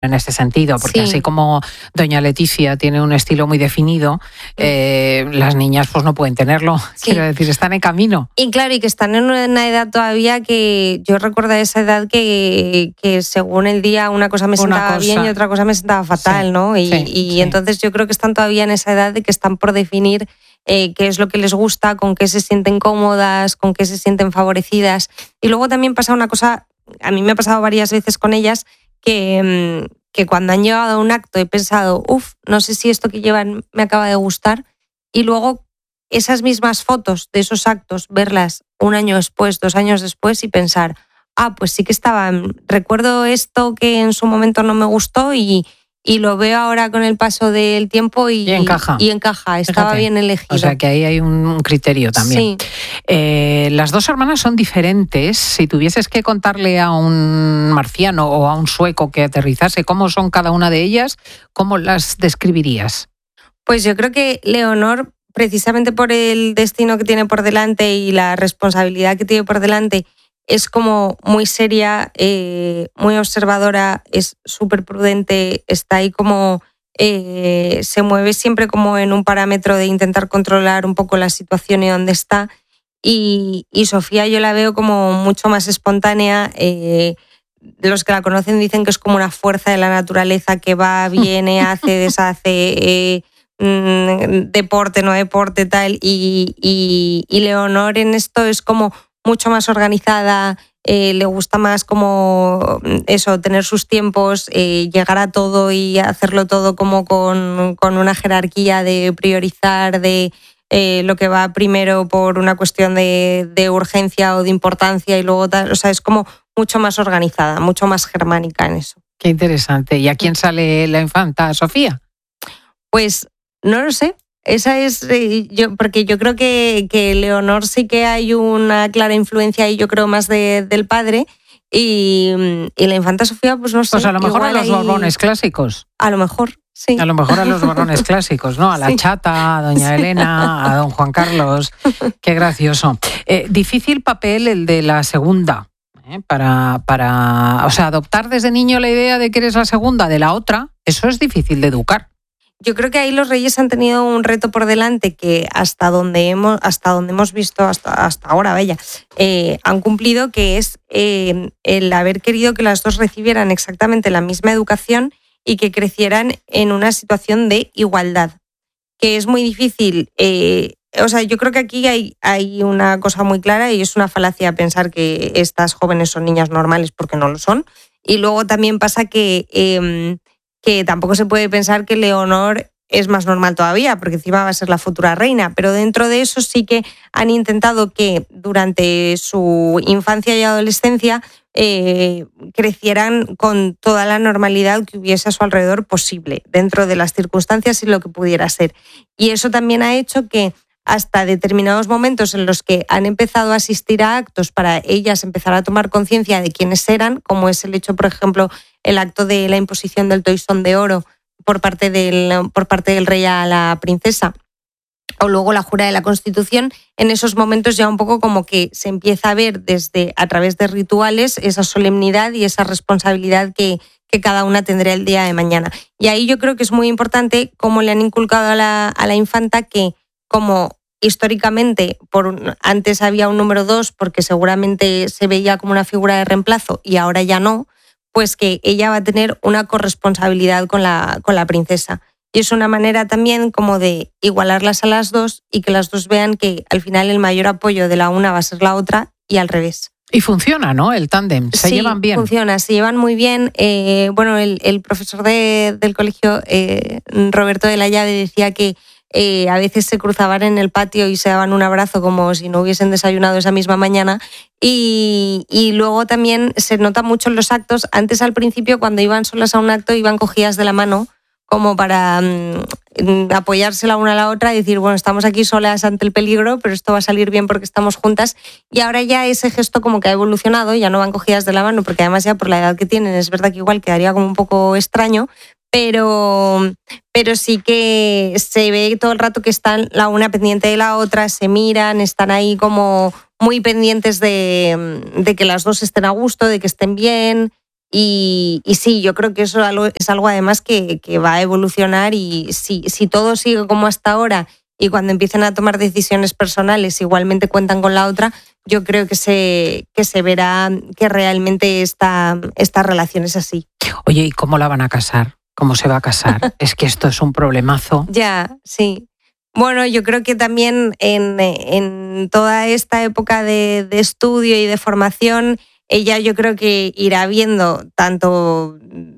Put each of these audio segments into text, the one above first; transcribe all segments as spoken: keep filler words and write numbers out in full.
en este sentido, porque Sí. así como doña Leticia tiene un estilo muy definido, eh, las niñas pues no pueden tenerlo. Sí. Quiero decir, están en camino. Y claro, y que están en una edad todavía que yo recuerdo esa edad que, que según el día una cosa me Una sentaba cosa. bien y otra cosa me sentaba fatal, Sí, ¿no? Y, sí, y sí. entonces yo creo que están todavía en esa edad de que están por definir eh, qué es lo que les gusta, con qué se sienten cómodas, con qué se sienten favorecidas. Y luego también pasa una cosa, a mí me ha pasado varias veces con ellas, que, mm, que cuando han llegado a un acto he pensado, uff, no sé si esto que llevan me acaba de gustar, y luego esas mismas fotos de esos actos, verlas un año después, dos años después y pensar, ah, pues sí que estaban, recuerdo esto que en su momento no me gustó y, y lo veo ahora con el paso del tiempo y, Y encaja. y encaja, estaba Fíjate. bien elegido. O sea que ahí hay un, un criterio también. Sí. Eh, las dos hermanas son diferentes. Si tuvieses que contarle a un marciano o a un sueco que aterrizase cómo son cada una de ellas, ¿cómo las describirías? Pues yo creo que Leonor, precisamente por el destino que tiene por delante y la responsabilidad que tiene por delante, es como muy seria, eh, muy observadora, es súper prudente, está ahí como... Eh, se mueve siempre como en un parámetro de intentar controlar un poco la situación y dónde está. Y, y Sofía yo la veo como mucho más espontánea. Eh, los que la conocen dicen que es como una fuerza de la naturaleza que va, viene, hace, deshace, eh, mmm, deporte, no deporte, tal. Y, y, y Leonor en esto es como mucho más organizada, eh, le gusta más como eso, tener sus tiempos, eh, llegar a todo y hacerlo todo como con, con una jerarquía de priorizar, de eh, lo que va primero por una cuestión de, de urgencia o de importancia y luego tal. O sea, es como mucho más organizada, mucho más germánica en eso. Qué interesante. ¿Y a quién sale la infanta Sofía? Pues no lo sé. Esa es, eh, yo porque yo creo que, que Leonor sí que hay una clara influencia y yo creo más de, del padre y, y la infanta Sofía pues no sé. Pues a lo mejor a los hay... Borbones clásicos. A lo mejor, sí. A lo mejor a los Borbones clásicos, ¿no? A la Sí. chata, a doña Elena, a don Juan Carlos. Qué gracioso. Eh, difícil papel el de la segunda. ¿eh? Para, para, o sea, adoptar desde niño la idea de que eres la segunda de la otra, eso es difícil de educar. Yo creo que ahí los Reyes han tenido un reto por delante que hasta donde hemos, hasta donde hemos visto hasta, hasta ahora, vaya, eh, han cumplido, que es eh, el haber querido que las dos recibieran exactamente la misma educación y que crecieran en una situación de igualdad, que es muy difícil. Eh, o sea, yo creo que aquí hay, hay una cosa muy clara y es una falacia pensar que estas jóvenes son niñas normales porque no lo son. Y luego también pasa que... Eh, que tampoco se puede pensar que Leonor es más normal todavía, porque encima va a ser la futura reina, pero dentro de eso sí que han intentado que durante su infancia y adolescencia eh, crecieran con toda la normalidad que hubiese a su alrededor posible, dentro de las circunstancias y lo que pudiera ser. Y eso también ha hecho que hasta determinados momentos en los que han empezado a asistir a actos para ellas empezar a tomar conciencia de quiénes eran, como es el hecho, por ejemplo, el acto de la imposición del toisón de oro por parte del, por parte del rey a la princesa, o luego la jura de la Constitución, en esos momentos ya un poco como que se empieza a ver desde a través de rituales esa solemnidad y esa responsabilidad que, que cada una tendrá el día de mañana. Y ahí yo creo que es muy importante cómo le han inculcado a la, a la infanta que como históricamente por, antes había un número dos porque seguramente se veía como una figura de reemplazo y ahora ya no, pues que ella va a tener una corresponsabilidad con la, con la princesa. Y es una manera también como de igualarlas a las dos y que las dos vean que al final el mayor apoyo de la una va a ser la otra y al revés. Y funciona, ¿no? El tándem, se sí, llevan bien. Funciona, se llevan muy bien. Eh, bueno, el, el profesor de, del colegio, eh, Roberto de la Llave, decía que Eh, a veces se cruzaban en el patio y se daban un abrazo como si no hubiesen desayunado esa misma mañana y, y luego también se nota mucho en los actos. Antes al principio cuando iban solas a un acto iban cogidas de la mano como para um, apoyarse la una a la otra y decir, bueno, estamos aquí solas ante el peligro, pero esto va a salir bien porque estamos juntas. Y ahora ya ese gesto como que ha evolucionado, ya no van cogidas de la mano porque además ya por la edad que tienen es verdad que igual quedaría como un poco extraño, pero, pero sí que se ve todo el rato que están la una pendiente de la otra, se miran, están ahí como muy pendientes de, de que las dos estén a gusto, de que estén bien Y, y sí, yo creo que eso es algo además que, que va a evolucionar y si, si todo sigue como hasta ahora y cuando empiecen a tomar decisiones personales igualmente cuentan con la otra, yo creo que se, que se verá que realmente esta, esta relación es así. Oye, ¿y cómo la van a casar? ¿Cómo se va a casar? Es que esto es un problemazo. Ya, sí. Bueno, yo creo que también en, en toda esta época de, de estudio y de formación, ella yo creo que irá viendo tanto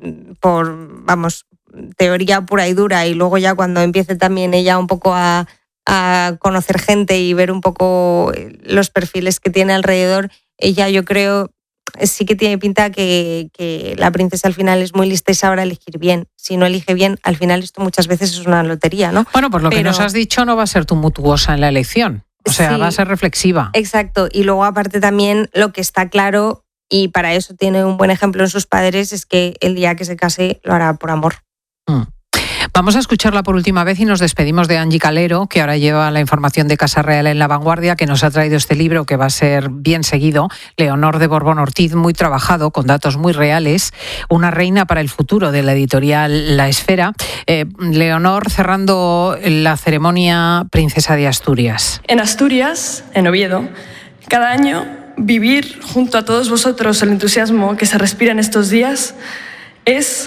por, vamos, teoría pura y dura y luego ya cuando empiece también ella un poco a, a conocer gente y ver un poco los perfiles que tiene alrededor, ella yo creo sí que tiene pinta que, que la princesa al final es muy lista y sabrá elegir bien. Si no elige bien, al final esto muchas veces es una lotería, ¿no? Bueno, por lo Pero... que nos has dicho, no va a ser tu mutuosa en la elección. O sea, sí, va a ser reflexiva. Exacto. Y luego, aparte, también lo que está claro, y para eso tiene un buen ejemplo en sus padres, es que el día que se case lo hará por amor. Mm. Vamos a escucharla por última vez y nos despedimos de Angie Calero, que ahora lleva la información de Casa Real en La Vanguardia, que nos ha traído este libro que va a ser bien seguido, Leonor de Borbón Ortiz, muy trabajado, con datos muy reales, una reina para el futuro, de la editorial La Esfera. Eh, Leonor, cerrando la ceremonia Princesa de Asturias. En Asturias, en Oviedo, cada año vivir junto a todos vosotros el entusiasmo que se respira en estos días es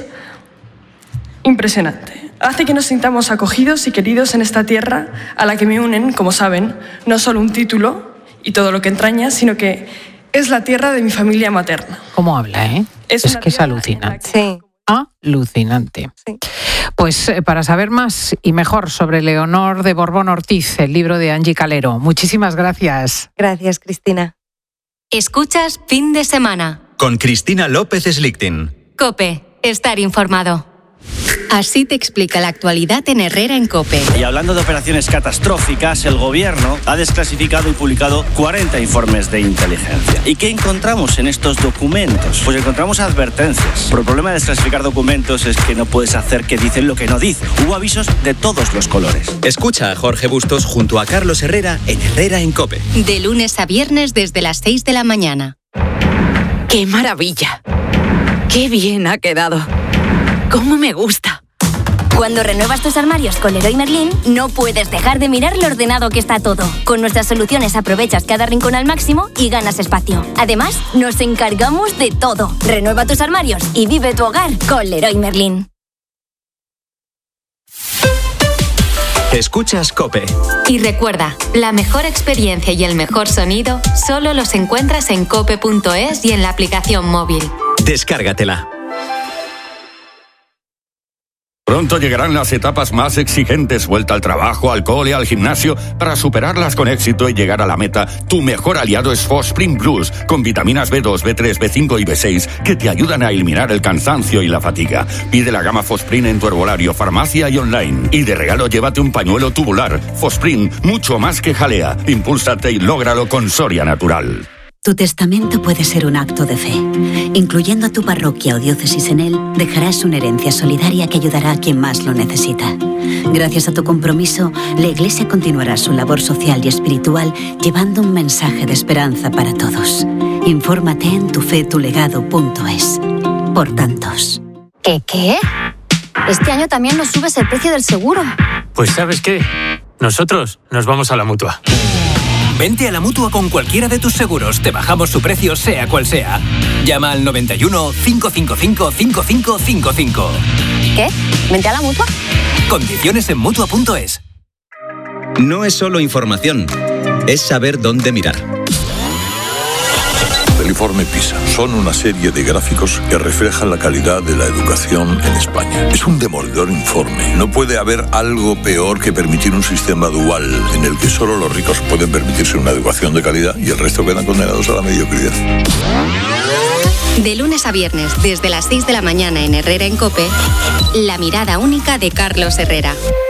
impresionante. Hace que nos sintamos acogidos y queridos en esta tierra a la que me unen, como saben, no solo un título y todo lo que entraña, sino que es la tierra de mi familia materna. ¿Cómo habla, eh? Es, es que es alucinante. Sí. Alucinante. Sí. Pues eh, para saber más y mejor sobre Leonor de Borbón Ortiz, el libro de Angie Calero. Muchísimas gracias. Gracias, Cristina. Escuchas Fin de Semana. Con Cristina López Slichting. COPE. Estar informado. Así te explica la actualidad en Herrera en COPE. Y hablando de operaciones catastróficas, el gobierno ha desclasificado y publicado cuarenta informes de inteligencia. ¿Y qué encontramos en estos documentos? Pues encontramos advertencias. Pero el problema de desclasificar documentos es que no puedes hacer que dicen lo que no dicen. Hubo avisos de todos los colores. Escucha a Jorge Bustos junto a Carlos Herrera en Herrera en COPE. De lunes a viernes desde las seis de la mañana. ¡Qué maravilla! ¡Qué bien ha quedado! ¡Cómo me gusta! Cuando renuevas tus armarios con Leroy Merlin, no puedes dejar de mirar lo ordenado que está todo. Con nuestras soluciones aprovechas cada rincón al máximo y ganas espacio. Además, nos encargamos de todo. Renueva tus armarios y vive tu hogar con Leroy Merlin. Escuchas COPE. Y recuerda, la mejor experiencia y el mejor sonido solo los encuentras en cope punto es y en la aplicación móvil. Descárgatela. Pronto llegarán las etapas más exigentes, vuelta al trabajo, al cole, al gimnasio. Para superarlas con éxito y llegar a la meta, tu mejor aliado es Fosprin Plus, con vitaminas B dos, B tres, B cinco y B seis, que te ayudan a eliminar el cansancio y la fatiga. Pide la gama Fosprin en tu herbolario, farmacia y online. Y de regalo llévate un pañuelo tubular. Fosprin, mucho más que jalea. Impúlsate y lógralo con Soria Natural. Tu testamento puede ser un acto de fe. Incluyendo a tu parroquia o diócesis en él, dejarás una herencia solidaria que ayudará a quien más lo necesita. Gracias a tu compromiso, la Iglesia continuará su labor social y espiritual llevando un mensaje de esperanza para todos. Infórmate en tu fe tu legado punto es. Por tantos. ¿Qué qué? Este año también nos subes el precio del seguro. Pues ¿sabes qué? Nosotros nos vamos a la Mutua. Vente a la Mutua con cualquiera de tus seguros. Te bajamos su precio sea cual sea. Llama al noventa y uno, cinco cinco cinco, cinco cinco cinco cinco. ¿Qué? ¿Vente a la Mutua? Condiciones en Mutua punto es. No es solo información, es saber dónde mirar. El informe PISA son una serie de gráficos que reflejan la calidad de la educación en España. Es un demoledor informe. No puede haber algo peor que permitir un sistema dual en el que solo los ricos pueden permitirse una educación de calidad y el resto quedan condenados a la mediocridad. De lunes a viernes, desde las seis de la mañana en Herrera en COPE, la mirada única de Carlos Herrera.